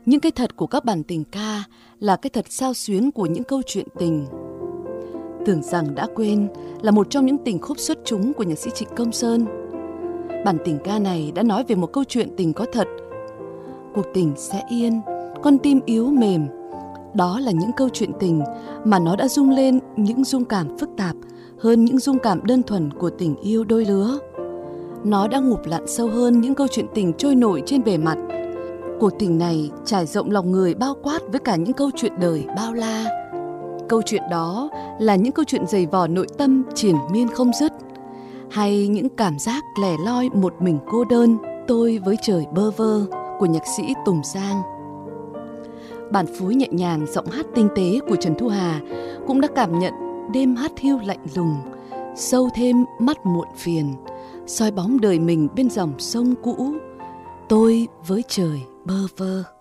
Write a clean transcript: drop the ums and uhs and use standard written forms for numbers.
những cái thật của các bản tình ca là cái thật xao xuyến của những câu chuyện tình. Tưởng rằng đã quên là một trong những tình khúc xuất chúng của nhạc sĩ Trịnh Công Sơn. Bản tình ca này đã nói về một câu chuyện tình có thật. Cuộc tình sẽ yên, con tim yếu mềm. Đó là những câu chuyện tình mà nó đã rung lên những rung cảm phức tạp hơn những rung cảm đơn thuần của tình yêu đôi lứa. Nó đã ngụp lặn sâu hơn những câu chuyện tình trôi nổi trên bề mặt. Cuộc tình này trải rộng lòng người bao quát với cả những câu chuyện đời bao la. Câu chuyện đó là những câu chuyện dày vò nội tâm triền miên không dứt, hay những cảm giác lẻ loi một mình cô đơn, tôi với trời bơ vơ của nhạc sĩ Tùng Giang. Bản phối nhẹ nhàng, giọng hát tinh tế của Trần Thu Hà cũng đã cảm nhận đêm hát hiu lạnh lùng, sâu thêm mắt muộn phiền, soi bóng đời mình bên dòng sông cũ, tôi với trời bơ vơ.